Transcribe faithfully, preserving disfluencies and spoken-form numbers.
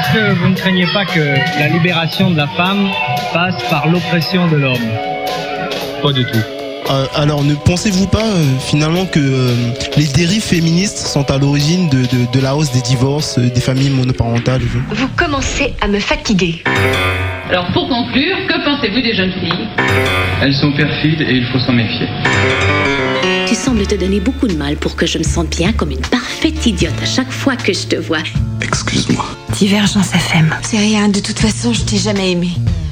Est-ce que vous ne craignez pas que la libération de la femme passe par l'oppression de l'homme? Pas du tout. Euh, alors, ne pensez-vous pas euh, finalement que euh, les dérives féministes sont à l'origine de, de, de la hausse des divorces, euh, des familles monoparentales? Vous commencez à me fatiguer. Alors pour conclure, que pensez-vous des jeunes filles? Elles sont perfides et il faut s'en méfier. Tu sembles te donner beaucoup de mal pour que je me sente bien comme une parfaite idiote à chaque fois que je te vois. Excuse-moi. Divergence F M. C'est rien, de toute façon, je t'ai jamais aimé.